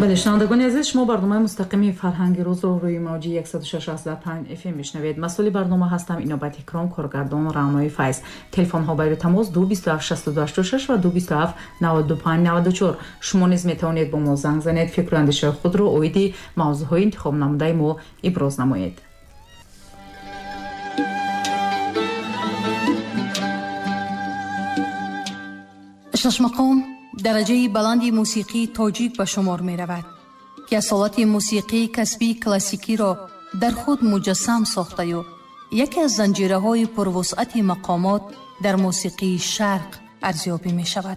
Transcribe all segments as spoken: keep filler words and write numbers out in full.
بله شنوندگان عزیز، شما برنامه مستقیمی فرهنگ روز رو روی موجی صد و شش و پنج اف ام میشنوید. مسئول برنامه هستم اینوبت اکرام، کارگردان رانای فیض. تلفن ها برای تماس دو بیست و هفت شصت و دو هشتاد و شش و دو بیست و هفت نود و پنج نود و چهار. شما نیز میتوانید با ما زنگ زنید، فکر و اندیشه خود رو اویدی موضوع های انتخاب نموده ما ابراز نمایید. شش مقام درجه بلندی موسیقی تاجیک به شمار می رود که اصالت موسیقی کسبی کلاسیکی را در خود مجسم ساخته و یکی از زنجیره های پروسعت مقامات در موسیقی شرق ارزیابی می شود.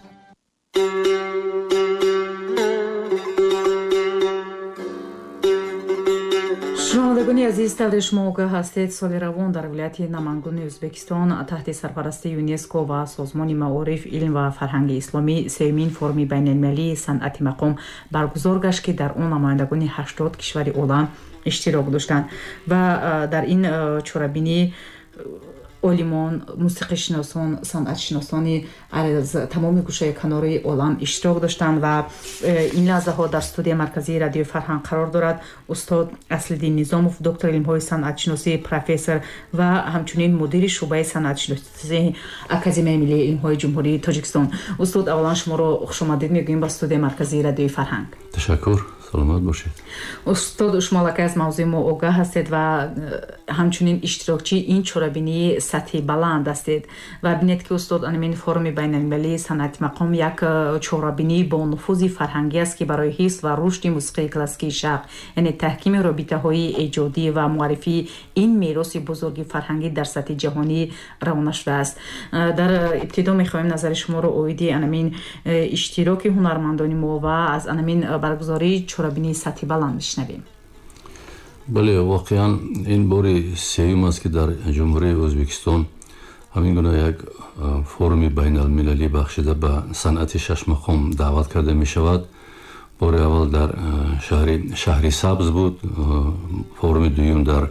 شنوندگان عزیز، طور شما آگاه هستید سال روان در ولایت نامنگون ازبکستان تحت سرپرستی یونسکو و سازمان معارف علم و فرهنگ اسلامی سومین فورум بین المللی صنعت مقام برگزار گشت که در آن نمایندگان هشتاد کشور عالم اشتراک داشتند و در این چهاربینی علمان، موسیقی شناسان، صنعت شناسانی از تمام گوشه کناری عالم اشتراک داشتند و این لحظه ها در استودیو مرکزی رادیو فرهنگ قرار دارد استاد اصل‌الدین نظاموف، دکتر علم های صنعت شناسی، پروفسور و همچنین مدیر شعبه صنعت شناسی اکادمی ملی علم های جمهوری تاجیکستان. استاد اولا شما رو خوش آمدید میگویم به استودیو مرکزی رادیو فرهنگ. تشکر. سلامت باشید. استاد شما لکه از موضوع ما آگاه هستید و همچنین اشتراکچی این چهاربینی سطحی بلند هستید و بینید که استاد این فورум بین المللی صنعت مقام یک چهاربینی با نفوذ فرهنگی است که برای حفظ و رشد موسیقی کلاسیک شرق، یعنی تحکیم رابطه های ایجادی و معرفی این میراث بزرگ فرهنگی در سطح جهانی روانه شده است. در ابتدا میخواهیم نظر شما رو اویدی این اشتراک هنرمندان ما و از این برگزاری چهاربینی سطحی بلند بشنویم. بله، واقعا این باری سوم است که در جمهوری ازبکستان همین گونه یک فورум بین المللی بخشیده به صنعت شش مقام دعوت کرده می شود. بار اول در شهر شهر سبز بود، فورум دوم در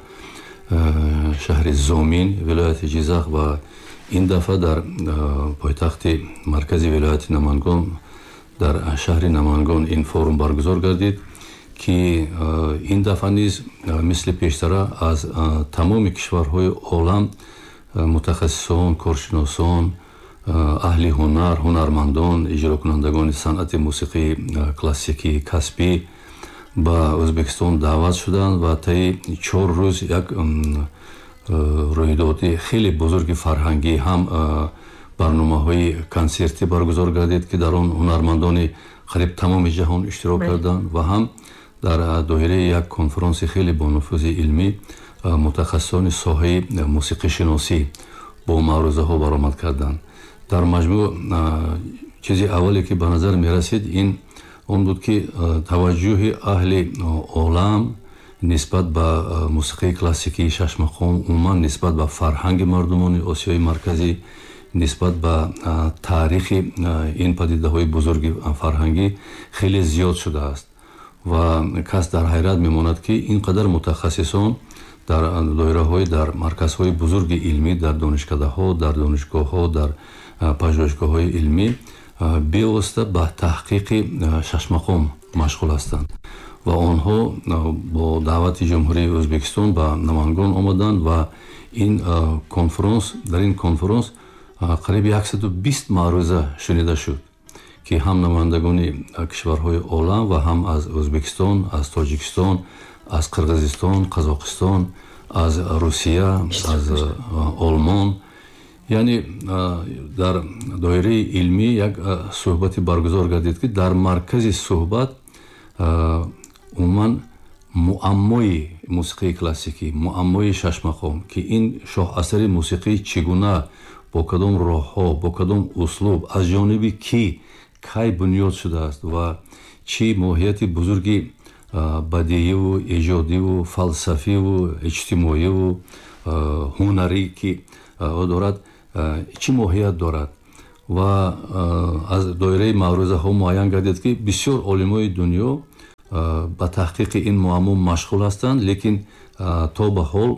شهر زومین ولایت جیزخ و این دفعه در پایتخت مرکزی ولایت نامنگون در شهر نامنگون این فورум برگزار گردید که این دفعه نیز مثل پیشتر از تمام کشورهای عالم متخصصان، کارشناسان، اهل هنر، هنرمندان، اجرا کنندگان صنعت موسیقی کلاسیکی کسبی با ازبکستان دعوت شدند و طی چهار روز یک رویداد خیلی بزرگ فرهنگی هم برنامه های کنسرتی برگزار گردید که در آن هنرمندان قریب تمام جهان اشتراک کردند و هم در دایره یک کنفرانس خیلی با نفوذ علمی متخصصان ساحه موسیقی شناسی با معروضه ها برآمد کردند. در مجموع چیزی اولی که به نظر می رسید این اون بود که توجه اهل عالم نسبت به موسیقی کلاسیکی شش مقام، عموما نسبت به فرهنگ مردمان آسیای مرکزی، نسبت به تاریخ این پدیده های بزرگ فرهنگی خیلی زیاد شده است و کس در حیرت میماند که اینقدر متخصصان در دایره های در مرکز های بزرگ علمی، در دانشکده ها، در دانشگاه ها، در پژوهشگاه های علمی بیواسطه به تحقیق شش مقام مشغول هستند و آنها با دعوت جمهوری ازبکستان به نامنگون آمدند و این کنفرانس در این کنفرانس قریب صد و بیست معروضه شنیده شد که هم نمایندگان کشورهای عالم و هم از ازبکستان، از تاجیکستان، از قرغیزستان، قزاقستان، از روسیه، از آلمان، یعنی در دایره علمی یک صحبتی برگزار گردید که در مرکز صحبت عموما معمای موسیقی کلاسیکی، معمای شش مقام که این شاه اثر موسیقی چگونه با کدام راه ها، با کدام اسلوب، از جانب کی کی بنیاد شده است و چی ماهیت بزرگی بدیعی و ایجادی و فلسفی و اجتماعی و هنری که دارد، چی ماهیت دارد و از دایره معروضه ها معین گردید که بسیار علمای دنیا به تحقیق این معما مشغول هستند، لیکن تا به حال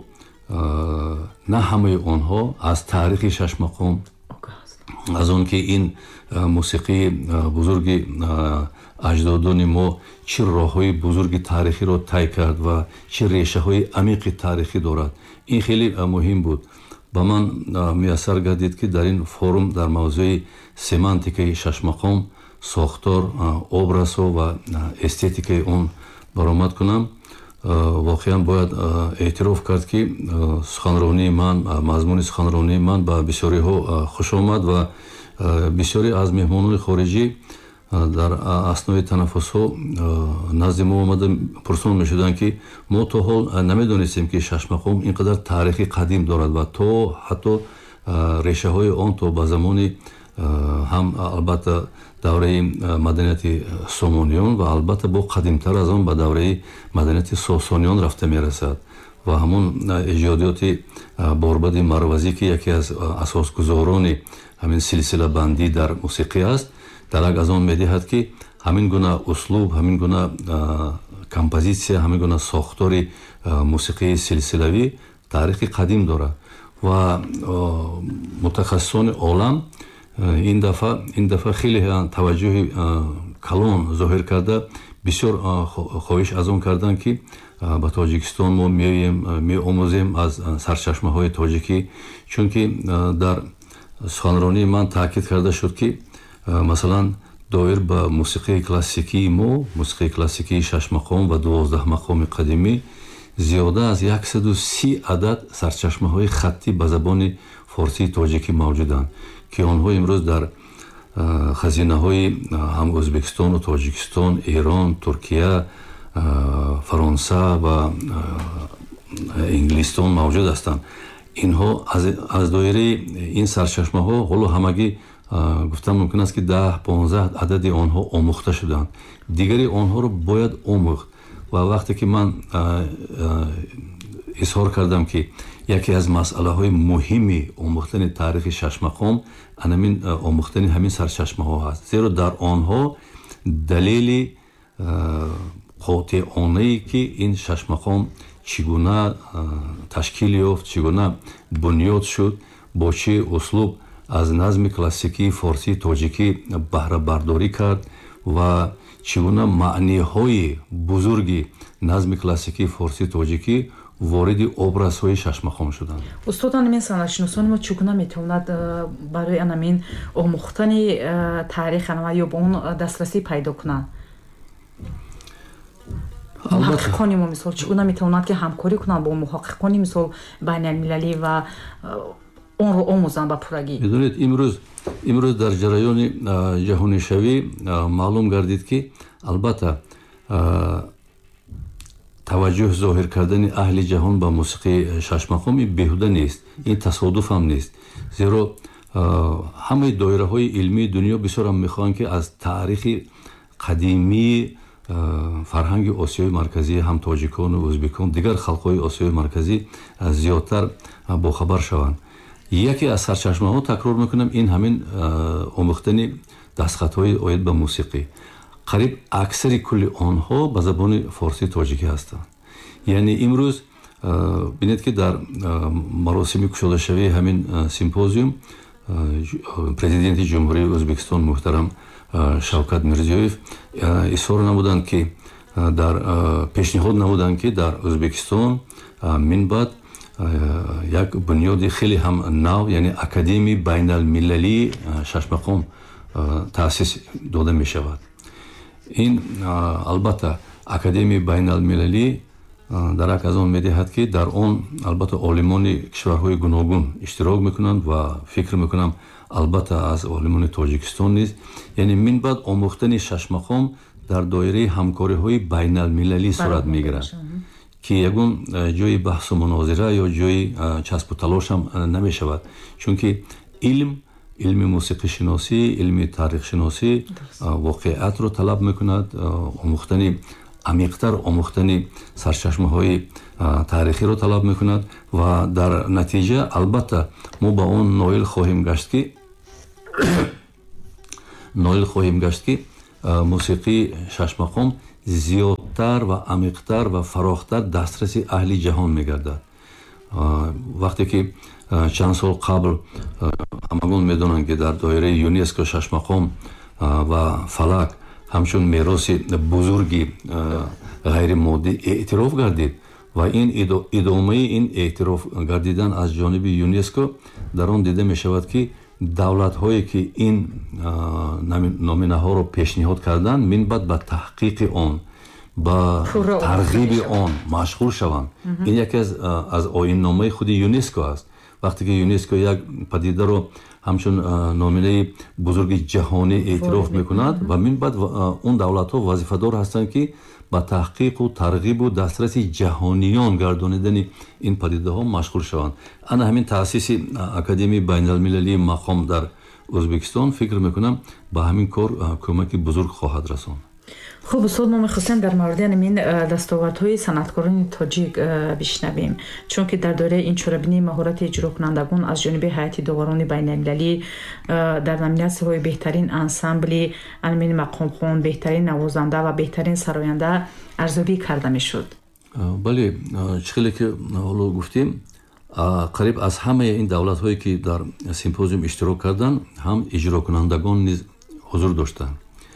نه همه آنها از تاریخ شش مقام، از آن که این موسیقی بزرگ аҷдодони мо чӣ роҳҳои бузурги тарихиро тай кард ва чӣ решаҳои амиқи тарихӣ дорад. ин хеле муҳим буд. ба ман муяссар гардид ки дар ин форум дар мавзӯи семантикаи шашмақом, сохтор, образҳо ва эстетикаи он баромад кунам. воқеан бояд эътироф кард ки суханронии ман, мазмуни суханронии ман ба бисёриҳо хуш омад ва бисёре аз меҳмонони хориҷӣ дар аснои танаффусҳо назди мо омада пурсон мешуданд ки мо то ҳол намедонистем ки шашмақом ин қадар таърихи қадим дорад ва то ҳатто решаҳои он то ба замони ҳам албатта давраи маданияти сомониён ва албатта бо қадимтар аз он ба давраи маданияти сосониён рафта мерасад ва ҳамон эҷодиёти борбади марвазӣ ки яке аз асосгузорони ҳамин силсилабандӣ дар мусиқӣ аст, дарак аз он медиҳад ки ҳамин гуна услуб, ҳамин гуна композитсия, ҳамин гуна сохтори мусиқии силсилавӣ таърихи қадим дорад ва мутахассисони олам ин дафъа ин дафъа хеле таваҷҷӯҳи калон зоҳир карда бисёр хоҳиш аз он карданд ки ба Тоҷикистон мо меоем меомӯзем аз сарчашмаҳои тоҷикӣ, чунки дар суханронии ман таъкид карда шуд ки масалан доир ба мусиқии классикии мо, мусиқии классикии шашмақом ва дувоздаҳмақоми қадимӣ зиёда аз яксаду си адад сарчашмаҳои хаттӣ ба забони форсии тоҷикӣ мавҷуданд ки онҳо имрӯз дар хазинаҳои ҳам Ӯзбекистону Тоҷикистон, Эрон, Туркия, Фаронса ва Инглистон мавҷуд ҳастанд. инҳо аз доираи ин сарчашмаҳо ҳоло ҳамагӣ гуфтан мумкин аст ки даҳ понздаҳ адади онҳо омӯхта шуданд. дигари онҳоро бояд омӯхт ва вақте ки ман изҳор кардам ки яке аз масъалаҳои муҳими омӯхтани таърихи шашмақом анамин омӯхтани ҳамин сарчашмаҳо ҳаст, зеро дар онҳо далели қотеонае ки ин шашмақом чӣ гуна ташкил ёфт, чӣ гуна бунёд шуд, бо чӣ услуб аз назми классикии форсии тоҷикӣ баҳрабардорӣ кард ва чӣ гуна маъниҳои бузурги назми классикии форсии тоҷикӣ вориди образҳои шашмақом шуданд. устод анамин санъатшиносони мо чӣ гуна метавонад барои анамин омӯхтани таърих анама ё ба он дастрасӣ пайдо кунанд? муҳаққиқони мо мисол чӣ гуна метавонанд ки ҳамкорӣ кунанд бо муҳаққиқони мисол байналмилалӣ ва онро омӯзанд ба пуррагӣ? бидонед имрӯз имрӯз дар ҷараёни ҷаҳонишавӣ маълум гардид ки албатта таваҷҷӯҳ зоҳир кардани аҳли ҷаҳон ба мусиқии шашмақом ин беҳуда нест, ин тасодуф ҳам нест, зеро ҳамаи доираҳои илмии дунё бисёрам мехоҳанд ки аз таърихи қадимии фарҳанги осиёи марказӣ ҳам тоҷикону ӯзбекон дигар халқҳои осиёи марказӣ зиёдтар бохабар шаванд. яке аз сарчашмаҳо, такрор мекунам, ин ҳамин омӯхтани дастхатҳои оид ба мусиқӣ. қариб аксари кулли онҳо ба забони форсии тоҷикӣ ҳастанд. яъне имрӯз бинед ки дар маросими кушодашавии ҳамин симпозиум президенти ҷумҳурии Ӯзбекистон муҳтарам Шавкат Мирзиёев изҳор намуданд ки дар пешниҳод намуданд ки дар Ӯзбекистон минбаъд як бунёди хеле ҳам нав, яъне академияи байналмилалии шашмақом таъсис дода мешавад. ин албатта академияи байналмилалӣ дарак аз он медиҳад ки дар он албатта олимони кишварҳои гуногун иштирок мекунанд ва фикр мекунам албатта аз олимони Тоҷикистон низ, яъне минбаъд омӯхтани шашмақом дар доираи ҳамкориҳои байналмилалӣ сурат мегирад ки ягон ҷои баҳсу мунозира ё ҷои часпу талошам намешавад, чунки илм илми мусиқишиносӣ, илми таърихшиносӣ воқеиятро талаб мекунад, омӯхтани амиқтар омӯхтани сарчашмаҳои таърихиро талаб мекунад ва дар натиҷа албатта мо ба он ноил хоҳем гашт ки ноил хоҳем гашт ки мусиқии шашмақом зиёдтар ва амиқтар ва фарохтар дастраси аҳли ҷаҳон мегардад. вақте ки чанд сол қабл ҳамагон медонанд ки дар доираи ЮНЕСКО шашмақом ва фалак ҳамчун мероси бузурги ғайримоддӣ эътироф гардид ва ин идомаи ин эътироф гардидан аз ҷониби ЮНЕСКО дар он дида мешавад ки давлатҳое ки ин номинаҳоро пешниҳод карданд минбаъд ба таҳқиқи он ба тарғиби он машғул шаванд. ин яке аз оинномаи худи ЮНЕСКО аст. вақте ки ЮНЕСКО як падидаро ҳамчун номинаи бузурги ҷаҳонӣ эътироф мекунад ва минбаъд он давлатҳо вазифадор ҳастанд ки ба таҳқиқу тарғибу дастраси ҷаҳониён гардонидани ин падидаҳо машғул шаванд. ана ҳамин таъсиси академияи байналмилалии мақом дар Ӯзбекистон фикр мекунам ба ҳамин кор кӯмаки бузург хоҳад расонд. хуб устод мо мехостем дар мавриди ҳамин дастовардҳои санъаткорони тоҷик бишнавем, чунки дар доираи ин чорабинии маҳорати иҷрокунандагон аз ҷониби ҳайати доварони байналмилалӣ дар номинатсияҳои беҳтарин ансамбли Амин Мақомхон, беҳтарин навозанда ва беҳтарин сароянда арзёбӣ карда мешуд. бале, чӣ хеле ки ҳоло гуфтем, қариб аз ҳамаи ин давлатҳое ки дар симпозиум иштирок карданд ҳам иҷрокунандагон низ ҳузур доштанд.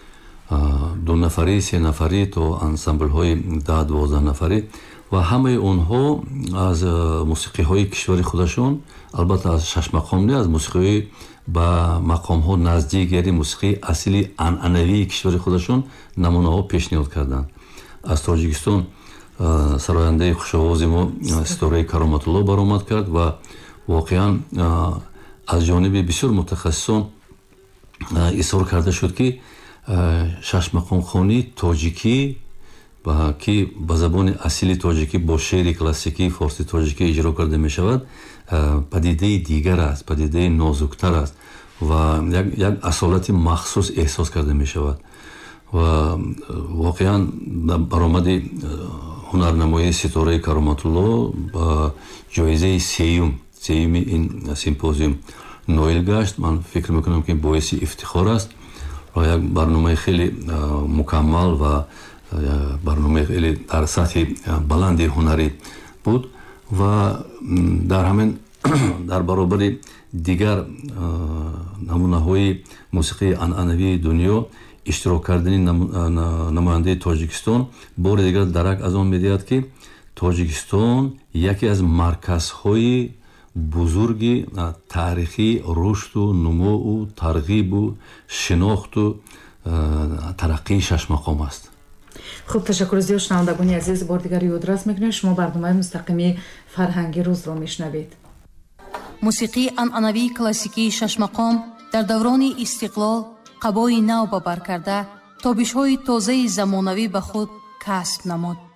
ду нафарӣ, се нафарӣ то ансамблҳои даҳ дувоздаҳ нафарӣ ва ҳамаи онҳо аз мусиқиҳои кишвари худашон, албатта аз шашмақом не, аз мусиқиҳои ба мақомҳо наздик, яъне мусиқии асли анъанавии кишвари худашон намунаҳо пешниҳод карданд. аз Тоҷикистон сарояндаи хушовози мо Ситораи Кароматулло баромад кард ва воқеан аз ҷониби бисёр мутахассисон изҳор карда шуд ки шашмақомхони тоҷикӣ ки ба забони асли тоҷикӣ бо шеъри классикии форси тоҷикӣ иҷро карда мешавад, падидаи дигар аст, падидаи нозуктар аст ва як асолати махсус эҳсос карда мешавад. ва воқеан баромади ҳунарнамоии Ситораи Кароматулло ба ҷоизаи сеюм сеюми ин симпозиум ноил гашт. ман фикр мекунам ки боиси ифтихор аст ва як барномаи хеле мукаммал ва барномаи хеле дар сатҳи баланди ҳунарӣ буд ва дар ҳамин дар баробари дигар намунаҳои мусиқии анъанавии дунё иштирок кардани намояндаи Тоҷикистон бори дигар дарак аз он медиҳад ки Тоҷикистон яке аз марказҳои бузурги таърихи рушду нумӯу тарғибу шинохту тараққии шашмақом аст. хуб, ташаккур зиёд. шунавандагони азиз, бор дигар ёдрас мекунем шумо барномаи мустақими фарҳанги рӯзро мешнавед. мусиқии анъанавии классикии шашмақом дар даврони истиқлол қабои нав ба бар карда тобишҳои тозаи замонавӣ ба худ касб намуд.